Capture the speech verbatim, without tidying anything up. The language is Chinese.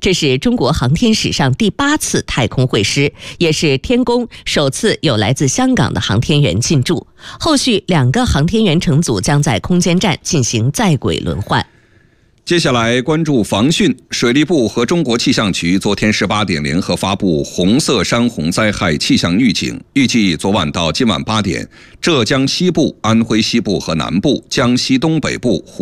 这是中国航天史上第八次太空会师，也是天宫首次有来自香港的航天员进驻。后续两个航天员乘组将在空间站进行在轨轮换。 接下来关注防汛，水利部和中国气象局昨天十八点联合发布红色山洪灾害气象预警，预计昨晚到今晚八点，浙江西部、安徽西部和南部、江西东北部、